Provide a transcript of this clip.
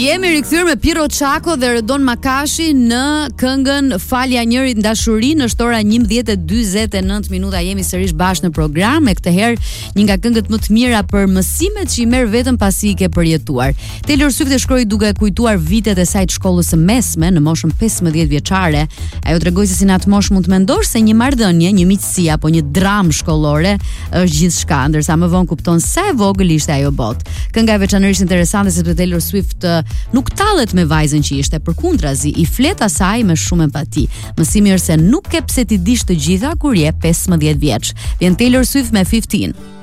Jemi rikthyer me Piro Çako dhe Redon Makashi në këngën Falja njërit dashuri. Në ora 11:49 minuta jemi sërish bashkë në program. Me këtë herë një nga këngët më të mira për mësimet që i merr vetëm pasi i ke përjetuar. Taylor Swift e shkroi duke kujtuar vitet e saj të shkollës së mesme në moshën 15 vjeçare. Ajo tregoi se si në atë moshë mund të mendosh se një marrëdhënie, një miqësi apo një dramë shkollore është gjithçka, ndërsa më vonë kupton sa e vogël ishte ajo botë. Kënga e veçanërisht interesante sepse Taylor Swift nuk tallet me vajzën që ishte, përkundrazi i flet asaj me shumë empati. Mësimi është se nuk ke pse ti dish të gjitha kur je 15 vjeç. Vjen Taylor Swift me 15.